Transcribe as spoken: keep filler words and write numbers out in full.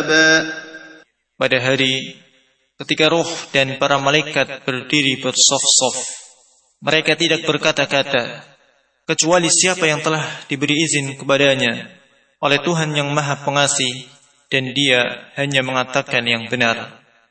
حسابا. Pada hari ketika roh dan para malaikat berdiri bersaf-saf, mereka tidak berkata-kata kecuali siapa yang telah diberi izin kepadanya oleh Tuhan yang Maha Pengasih, dan Dia hanya mengatakan yang benar.